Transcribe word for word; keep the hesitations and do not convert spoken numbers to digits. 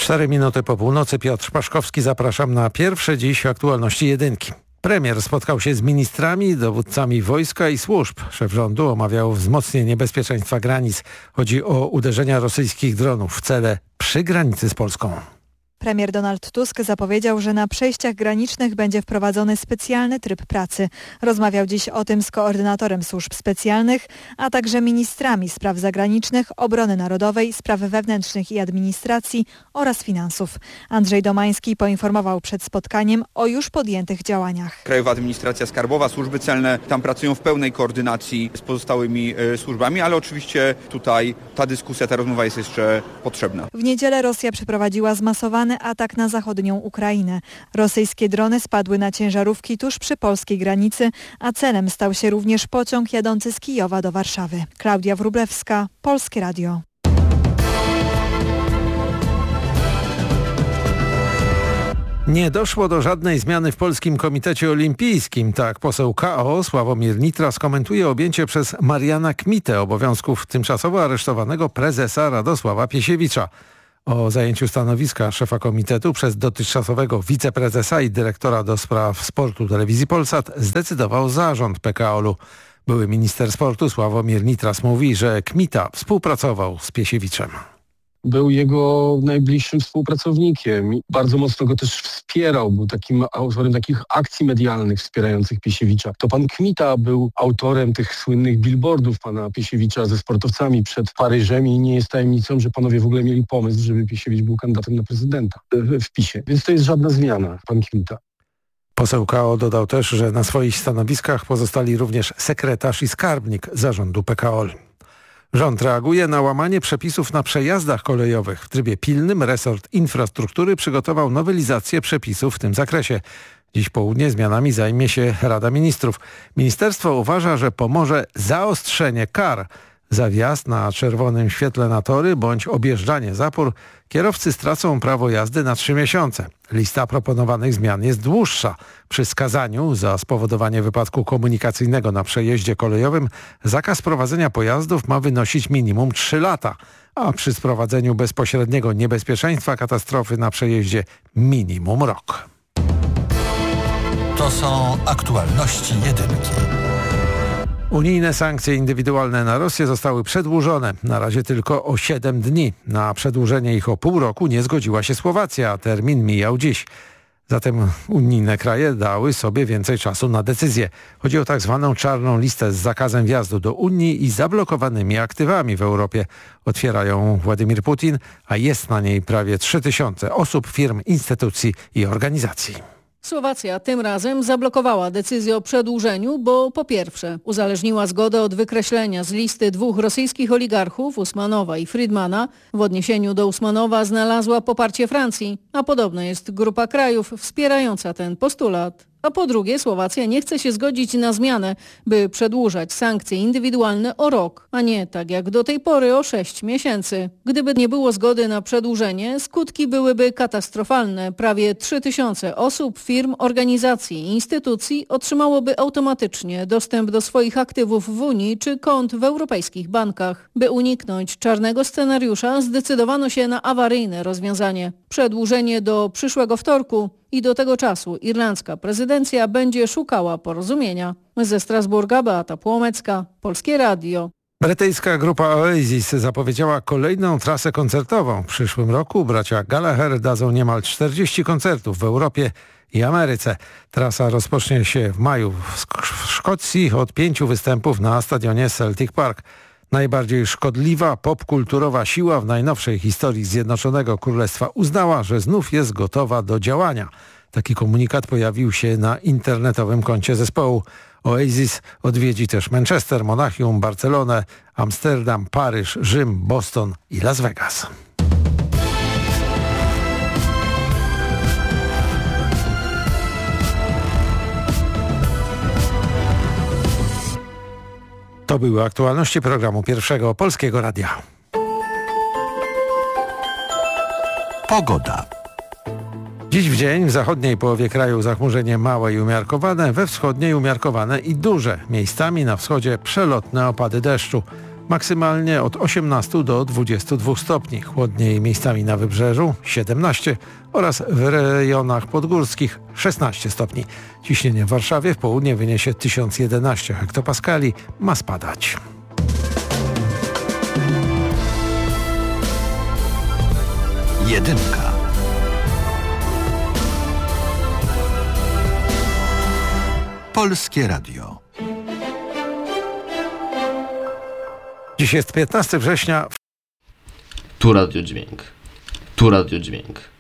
Cztery minuty po północy. Piotr Paszkowski, zapraszam na pierwsze dziś aktualności jedynki. Premier spotkał się z ministrami, dowódcami wojska i służb. Szef rządu omawiał wzmocnienie bezpieczeństwa granic. Chodzi o uderzenia rosyjskich dronów w cele przy granicy z Polską. Premier Donald Tusk zapowiedział, że na przejściach granicznych będzie wprowadzony specjalny tryb pracy. Rozmawiał dziś o tym z koordynatorem służb specjalnych, a także ministrami spraw zagranicznych, obrony narodowej, spraw wewnętrznych i administracji oraz finansów. Andrzej Domański poinformował przed spotkaniem o już podjętych działaniach. Krajowa Administracja Skarbowa, służby celne tam pracują w pełnej koordynacji z pozostałymi y, służbami, ale oczywiście tutaj ta dyskusja, ta rozmowa jest jeszcze potrzebna. W niedzielę Rosja przeprowadziła zmasowany atak na zachodnią Ukrainę. Rosyjskie drony spadły na ciężarówki tuż przy polskiej granicy, a celem stał się również pociąg jadący z Kijowa do Warszawy. Klaudia Wróblewska, Polskie Radio. Nie doszło do żadnej zmiany w Polskim Komitecie Olimpijskim. Tak poseł K O Sławomir Nitras komentuje objęcie przez Mariana Kmitę obowiązków tymczasowo aresztowanego prezesa Radosława Piesiewicza. O zajęciu stanowiska szefa komitetu przez dotychczasowego wiceprezesa i dyrektora do spraw sportu telewizji Polsat zdecydował zarząd P K O L u. Były minister sportu Sławomir Nitras mówi, że Kmita współpracował z Piesiewiczem. Był jego najbliższym współpracownikiem i bardzo mocno go też wspierał. Był takim autorem takich akcji medialnych wspierających Piesiewicza. To pan Kmita był autorem tych słynnych billboardów pana Piesiewicza ze sportowcami przed Paryżem i nie jest tajemnicą, że panowie w ogóle mieli pomysł, żeby Piesiewicz był kandydatem na prezydenta w PiSie. Więc to jest żadna zmiana, pan Kmita. Poseł K O dodał też, że na swoich stanowiskach pozostali również sekretarz i skarbnik zarządu P K O L. Rząd reaguje na łamanie przepisów na przejazdach kolejowych. W trybie pilnym resort infrastruktury przygotował nowelizację przepisów w tym zakresie. Dziś południe zmianami zajmie się Rada Ministrów. Ministerstwo uważa, że pomoże zaostrzenie kar za wjazd na czerwonym świetle na tory bądź objeżdżanie zapór. Kierowcy stracą prawo jazdy na trzy miesiące. Lista proponowanych zmian jest dłuższa. Przy skazaniu za spowodowanie wypadku komunikacyjnego na przejeździe kolejowym zakaz prowadzenia pojazdów ma wynosić minimum trzy lata, a przy sprowadzeniu bezpośredniego niebezpieczeństwa katastrofy na przejeździe minimum rok. To są aktualności jedynki. Unijne sankcje indywidualne na Rosję zostały przedłużone, na razie tylko o siedem dni. Na przedłużenie ich o pół roku nie zgodziła się Słowacja, a termin mijał dziś. Zatem unijne kraje dały sobie więcej czasu na decyzję. Chodzi o tak zwaną czarną listę z zakazem wjazdu do Unii i zablokowanymi aktywami w Europie. Otwiera ją Władimir Putin, a jest na niej prawie trzy tysiące osób, firm, instytucji i organizacji. Słowacja tym razem zablokowała decyzję o przedłużeniu, bo po pierwsze uzależniła zgodę od wykreślenia z listy dwóch rosyjskich oligarchów, Usmanowa i Friedmana. W odniesieniu do Usmanowa znalazła poparcie Francji, a podobno jest grupa krajów wspierająca ten postulat. A po drugie Słowacja nie chce się zgodzić na zmianę, by przedłużać sankcje indywidualne o rok, a nie tak jak do tej pory o sześć miesięcy. Gdyby nie było zgody na przedłużenie, skutki byłyby katastrofalne. Prawie trzy tysiące osób, firm, organizacji i instytucji otrzymałoby automatycznie dostęp do swoich aktywów w Unii czy kont w europejskich bankach. By uniknąć czarnego scenariusza, zdecydowano się na awaryjne rozwiązanie. Przedłużenie do przyszłego wtorku. I do tego czasu irlandzka prezydencja będzie szukała porozumienia. Ze Strasburga Beata Płomecka, Polskie Radio. Brytyjska grupa Oasis zapowiedziała kolejną trasę koncertową. W przyszłym roku bracia Gallagher dadzą niemal czterdzieści koncertów w Europie i Ameryce. Trasa rozpocznie się w maju w Szkocji od pięciu występów na stadionie Celtic Park. Najbardziej szkodliwa popkulturowa siła w najnowszej historii Zjednoczonego Królestwa uznała, że znów jest gotowa do działania. Taki komunikat pojawił się na internetowym koncie zespołu. Oasis odwiedzi też Manchester, Monachium, Barcelonę, Amsterdam, Paryż, Rzym, Boston i Las Vegas. To były aktualności programu Pierwszego Polskiego Radia. Pogoda. Dziś w dzień w zachodniej połowie kraju zachmurzenie małe i umiarkowane, we wschodniej umiarkowane i duże. Miejscami na wschodzie przelotne opady deszczu. Maksymalnie od osiemnastu do dwudziestu dwóch stopni. Chłodniej miejscami na wybrzeżu siedemnaście oraz w rejonach podgórskich szesnaście stopni. Ciśnienie w Warszawie w południe wyniesie tysiąc jedenaście hektopaskali. Ma spadać. Jedynka. Polskie Radio. Dziś jest piętnastego września. Tu Radio Dźwięk. Tu Radio Dźwięk.